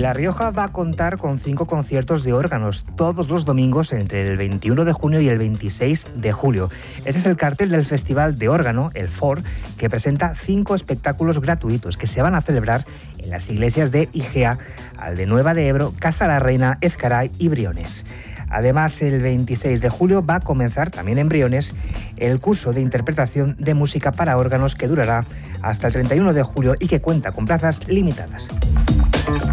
La Rioja va a contar con 5 conciertos de órganos todos los domingos entre el 21 de junio y el 26 de julio. Este es el cartel del Festival de Órgano, el FOR, que presenta 5 espectáculos gratuitos que se van a celebrar en las iglesias de Igea, Aldenueva de Ebro, Casa la Reina, Ezcaray y Briones. Además, el 26 de julio va a comenzar también en Briones el curso de interpretación de música para órganos que durará hasta el 31 de julio y que cuenta con plazas limitadas.